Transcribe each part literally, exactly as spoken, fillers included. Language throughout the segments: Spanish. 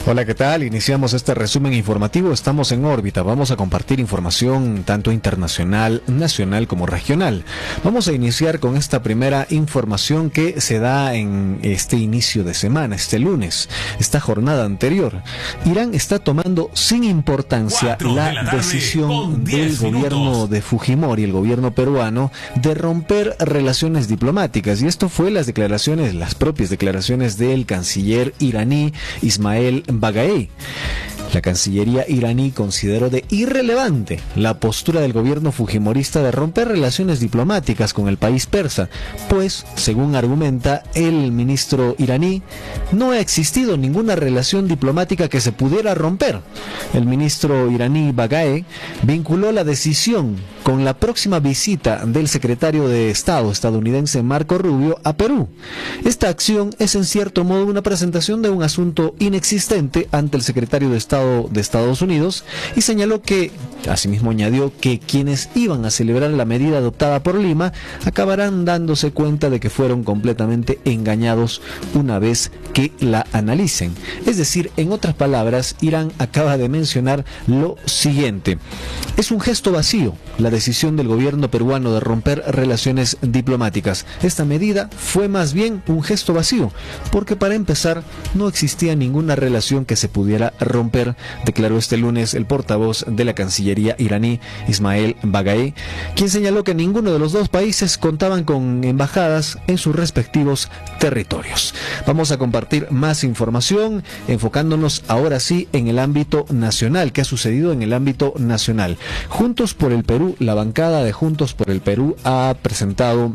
Hola, ¿qué tal? Iniciamos este resumen informativo. Estamos en órbita. Vamos a compartir información tanto internacional, nacional como regional. Vamos a iniciar con esta primera información que se da en este inicio de semana, este lunes, esta jornada anterior. Irán está tomando sin importancia la, la decisión del gobierno de Fujimori, el gobierno peruano, de romper relaciones diplomáticas. Y esto fue las declaraciones, las propias declaraciones del canciller iraní Ismail Bagaei. La Cancillería iraní consideró de irrelevante la postura del gobierno fujimorista de romper relaciones diplomáticas con el país persa, pues, según argumenta el ministro iraní, no ha existido ninguna relación diplomática que se pudiera romper. El ministro iraní Bagaei vinculó la decisión con la próxima visita del secretario de Estado estadounidense Marco Rubio a Perú. Esta acción es en cierto modo una presentación de un asunto inexistente ante el secretario de Estado de Estados Unidos, y señaló que, asimismo añadió, que quienes iban a celebrar la medida adoptada por Lima acabarán dándose cuenta de que fueron completamente engañados una vez que la analicen. Es decir, en otras palabras, Irán acaba de mencionar lo siguiente: es un gesto vacío la decisión del gobierno peruano de romper relaciones diplomáticas. Esta medida fue más bien un gesto vacío, porque para empezar no existía ninguna relación que se pudiera romper, declaró este lunes el portavoz de la Cancillería iraní, Ismail Bagaei, quien señaló que ninguno de los dos países contaban con embajadas en sus respectivos territorios. Vamos a compartir más información, enfocándonos ahora sí en el ámbito nacional. ¿Qué ha sucedido en el ámbito nacional? Juntos por el Perú, la bancada de Juntos por el Perú ha presentado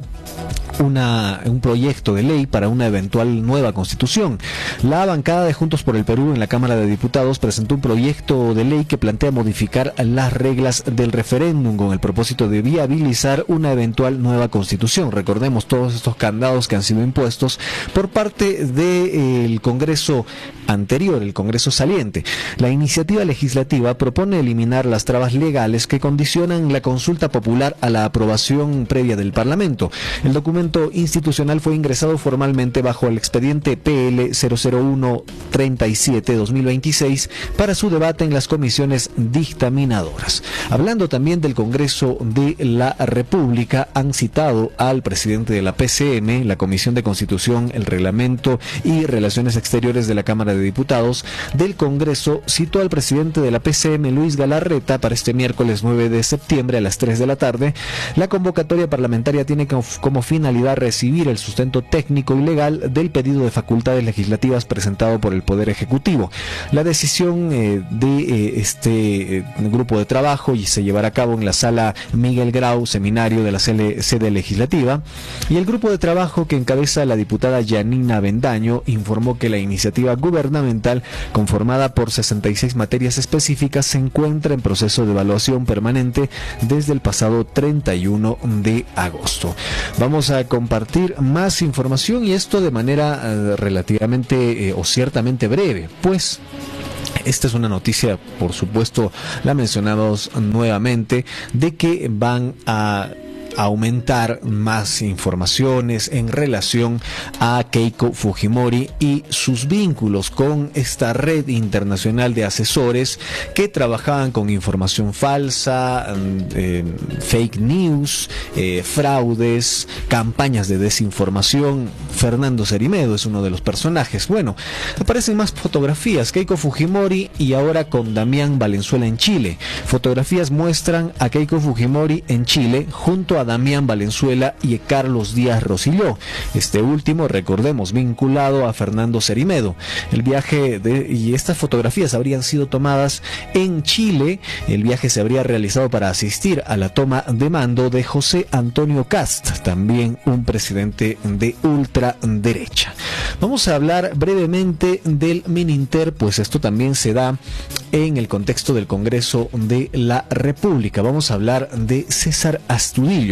Una, un proyecto de ley para una eventual nueva constitución. La bancada de Juntos por el Perú en la Cámara de Diputados presentó un proyecto de ley que plantea modificar las reglas del referéndum con el propósito de viabilizar una eventual nueva constitución. Recordemos todos estos candados que han sido impuestos por parte del Congreso anterior, el Congreso saliente. La iniciativa legislativa propone eliminar las trabas legales que condicionan la consulta popular a la aprobación previa del Parlamento. El documento institucional fue ingresado formalmente bajo el expediente P L cero cero uno treinta y siete guión dos mil veintiséis para su debate en las comisiones dictaminadoras. Hablando también del Congreso de la República, han citado al presidente de la P C M, la Comisión de Constitución, el Reglamento y Relaciones Exteriores de la Cámara de Diputados del Congreso, citó al presidente de la P C M, Luis Galarreta, para este miércoles nueve de septiembre a las tres de la tarde. La convocatoria parlamentaria tiene como finalidad recibir el sustento técnico y legal del pedido de facultades legislativas presentado por el Poder Ejecutivo. La decisión eh, de eh, este eh, grupo de trabajo y se llevará a cabo en la sala Miguel Grau, seminario de la sede legislativa, y el grupo de trabajo que encabeza la diputada Yanina Bendaño informó que la iniciativa gubernamental, conformada por sesenta y seis materias específicas, se encuentra en proceso de evaluación permanente desde el pasado treinta y uno de agosto. Vamos a compartir más información, y esto de manera eh, relativamente eh, o ciertamente breve, pues esta es una noticia, por supuesto, la mencionamos nuevamente, de que van a aumentar más informaciones en relación a Keiko Fujimori y sus vínculos con esta red internacional de asesores que trabajaban con información falsa, eh, fake news, eh, fraudes, campañas de desinformación. Fernando Cerimedo es uno de los personajes. Bueno, aparecen más fotografías, Keiko Fujimori y ahora con Damián Valenzuela en Chile. Fotografías muestran a Keiko Fujimori en Chile junto a Damián Valenzuela y Carlos Díaz Rosselló, este último, recordemos, vinculado a Fernando Cerimedo. El viaje de, y estas fotografías habrían sido tomadas en Chile. El viaje se habría realizado para asistir a la toma de mando de José Antonio Kast, también un presidente de ultraderecha. Vamos a hablar brevemente del Mininter, pues esto también se da en el contexto del Congreso de la República. Vamos a hablar de César Astudillo.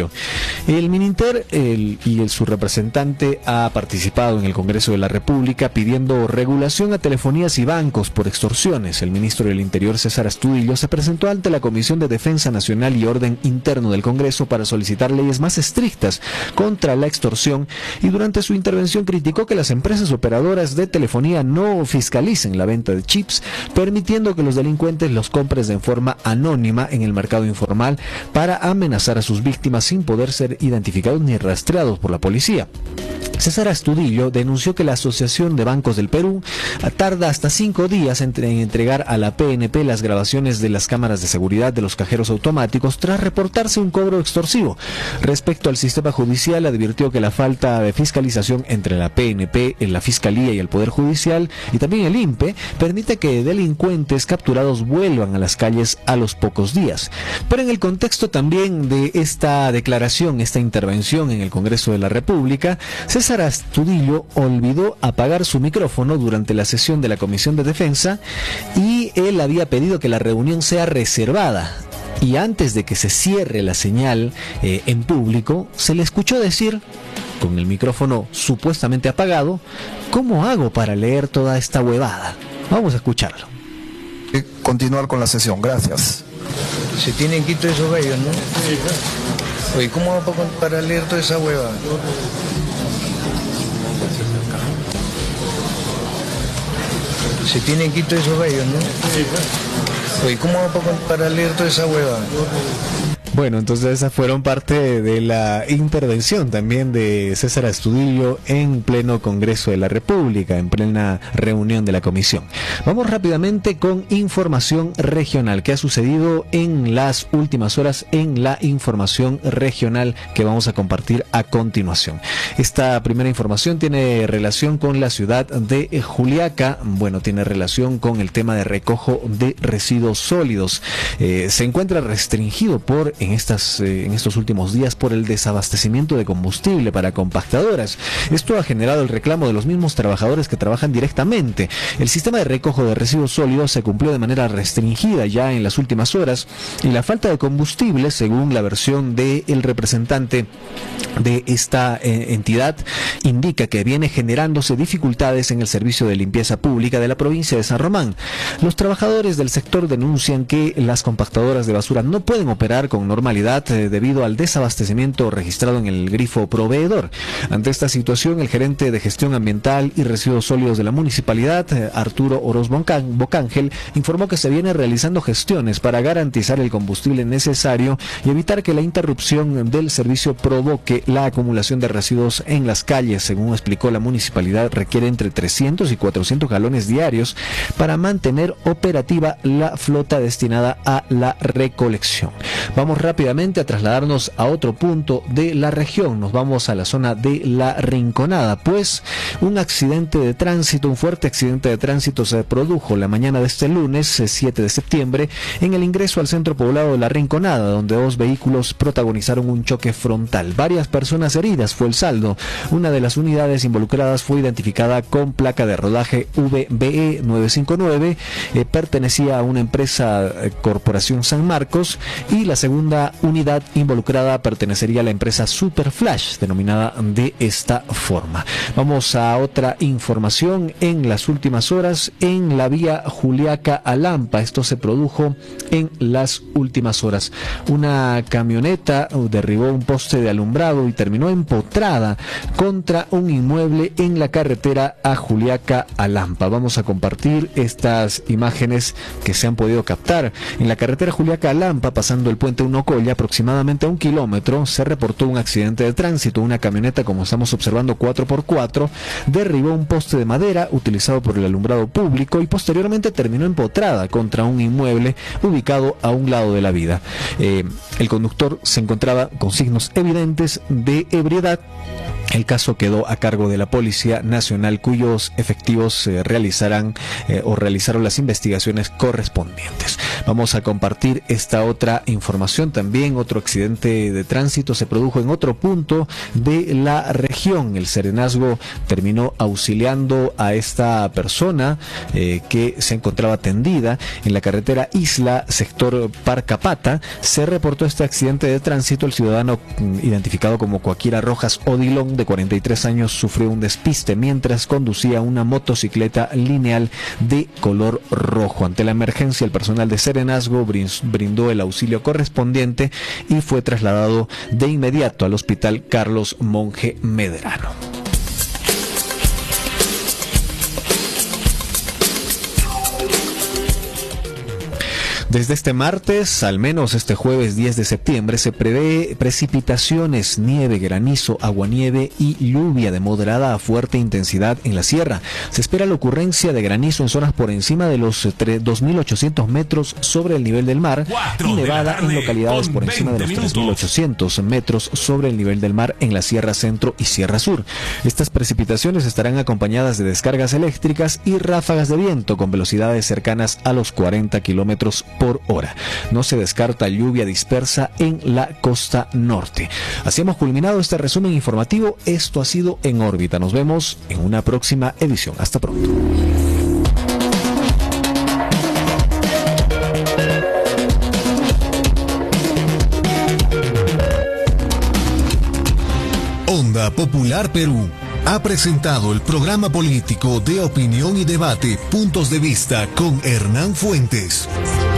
Astudillo. El Mininter el, y el, su representante ha participado en el Congreso de la República pidiendo regulación a telefonías y bancos por extorsiones. El ministro del Interior, César Astudillo, se presentó ante la Comisión de Defensa Nacional y Orden Interno del Congreso para solicitar leyes más estrictas contra la extorsión, y durante su intervención criticó que las empresas operadoras de telefonía no fiscalicen la venta de chips, permitiendo que los delincuentes los compren de forma anónima en el mercado informal para amenazar a sus víctimas sin poder ser identificados ni rastreados por la policía. César Astudillo denunció que la Asociación de Bancos del Perú tarda hasta cinco días en entregar a la P N P las grabaciones de las cámaras de seguridad de los cajeros automáticos tras reportarse un cobro extorsivo. Respecto al sistema judicial, advirtió que la falta de fiscalización entre la P N P, la Fiscalía y el Poder Judicial, y también el I N P E, permite que delincuentes capturados vuelvan a las calles a los pocos días. Pero en el contexto también de esta declaración, esta intervención en el Congreso de la República, César Astudillo olvidó apagar su micrófono durante la sesión de la Comisión de Defensa, y él había pedido que la reunión sea reservada. Y antes de que se cierre la señal eh, en público, se le escuchó decir, con el micrófono supuestamente apagado: ¿cómo hago para leer toda esta huevada? Vamos a escucharlo. Continuar con la sesión, gracias. Se tienen quito esos gallos, ¿no? Sí. Oye, ¿cómo hago para leer toda esa huevada? Se tienen quito esos gallos, ¿no? Sí. Oye, ¿cómo hago para leer toda esa huevada? Bueno, entonces esas fueron parte de la intervención también de César Astudillo en pleno Congreso de la República, en plena reunión de la comisión. Vamos rápidamente con información regional. ¿Qué ha sucedido en las últimas horas en la información regional que vamos a compartir a continuación? Esta primera información tiene relación con la ciudad de Juliaca. Bueno, tiene relación con el tema de recojo de residuos sólidos. Eh, se encuentra restringido por en estas eh, en estos últimos días por el desabastecimiento de combustible para compactadoras. Esto ha generado el reclamo de los mismos trabajadores que trabajan directamente. El sistema de recojo de residuos sólidos se cumplió de manera restringida ya en las últimas horas, y la falta de combustible, según la versión del representante de esta eh, entidad, indica que viene generándose dificultades en el servicio de limpieza pública de la provincia de San Román. Los trabajadores del sector denuncian que las compactadoras de basura no pueden operar con normalidad eh, debido al desabastecimiento registrado en el grifo proveedor. Ante esta situación, el gerente de gestión ambiental y residuos sólidos de la municipalidad, eh, Arturo Oroz Bocángel, informó que se viene realizando gestiones para garantizar el combustible necesario y evitar que la interrupción del servicio provoque la acumulación de residuos en las calles. Según explicó, la municipalidad requiere entre trescientos y cuatrocientos galones diarios para mantener operativa la flota destinada a la recolección. Vamos rápidamente a trasladarnos a otro punto de la región. Nos vamos a la zona de La Rinconada, pues un accidente de tránsito, un fuerte accidente de tránsito se produjo la mañana de este lunes siete de septiembre en el ingreso al centro poblado de La Rinconada, donde dos vehículos protagonizaron un choque frontal. Varias personas heridas fue el saldo. Una de las unidades involucradas fue identificada con placa de rodaje V B E nueve cinco nueve, eh, pertenecía a una empresa eh, Corporación San Marcos, y la segunda unidad involucrada pertenecería a la empresa Superflash, denominada de esta forma. Vamos a otra información. En las últimas horas, en la vía Juliaca a Lampa, esto se produjo en las últimas horas. Una camioneta derribó un poste de alumbrado y terminó empotrada contra un inmueble en la carretera a Juliaca a Lampa. Vamos a compartir estas imágenes que se han podido captar. En la carretera Juliaca a Lampa, pasando el puente Unocoya, aproximadamente a un kilómetro, se reportó un accidente de tránsito. Una camioneta, como estamos observando, cuatro por cuatro, derribó un poste de madera utilizado por el alumbrado público y posteriormente terminó empotrada contra un inmueble ubicado a un lado de la vía. Eh, el conductor se encontraba con signos evidentes de ebriedad. El caso quedó a cargo de la Policía Nacional, cuyos efectivos eh, realizarán eh, o realizaron las investigaciones correspondientes. Vamos a compartir esta otra información también. Otro accidente de tránsito se produjo en otro punto de la región. El serenazgo terminó auxiliando a esta persona eh, que se encontraba tendida en la carretera Isla, sector Parcapata. Se reportó este accidente de tránsito. El ciudadano identificado como Coaquira Rojas Odilón, de cuarenta y tres años, sufrió un despiste mientras conducía una motocicleta lineal de color rojo. Ante la emergencia, el personal de serenazgo brindó el auxilio correspondiente y fue trasladado de inmediato al Hospital Carlos Monge Medrano. Desde este martes, al menos este jueves diez de septiembre, se prevé precipitaciones, nieve, granizo, aguanieve y lluvia de moderada a fuerte intensidad en la sierra. Se espera la ocurrencia de granizo en zonas por encima de los dos mil ochocientos metros sobre el nivel del mar y nevada en localidades por encima de los tres mil ochocientos metros sobre el nivel del mar en la Sierra Centro y Sierra Sur. Estas precipitaciones estarán acompañadas de descargas eléctricas y ráfagas de viento con velocidades cercanas a los cuarenta kilómetros por por hora. No se descarta lluvia dispersa en la costa norte. Así hemos culminado este resumen informativo. Esto ha sido En órbita. Nos vemos en una próxima edición. Hasta pronto. Onda Popular Perú ha presentado el programa político de opinión y debate Puntos de Vista con Hernán Fuentes.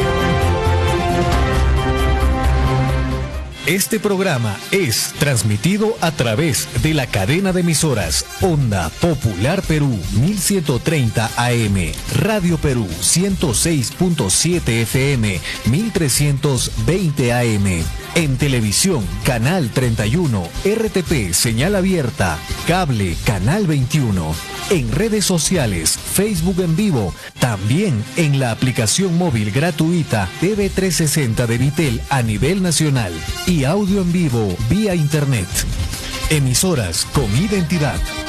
Este programa es transmitido a través de la cadena de emisoras Onda Popular Perú mil ciento treinta A M, Radio Perú ciento seis punto siete F M, mil trescientos veinte A M. En televisión, Canal treinta y uno, R T P, señal abierta, cable, Canal veintiuno. En redes sociales, Facebook en vivo, también en la aplicación móvil gratuita T V trescientos sesenta de Vitel a nivel nacional y audio en vivo vía internet. Emisoras con identidad.